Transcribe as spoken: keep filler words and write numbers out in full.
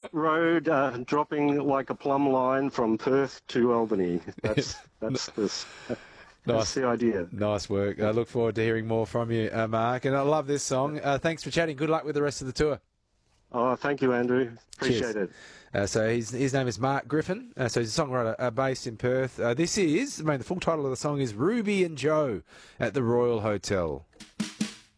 road uh, dropping like a plumb line from Perth to Albany. That's that's this. That's Nice. the idea. Nice work. I look forward to hearing more from you, uh, Mark. And I love this song. Uh, thanks for chatting. Good luck with the rest of the tour. Oh, thank you, Andrew. Appreciate Cheers. it. Uh, so his his name is Mark Griffin. Uh, so he's a songwriter uh, based in Perth. Uh, this is, I mean, the full title of the song is Ruby and Joe at the Royal Hotel.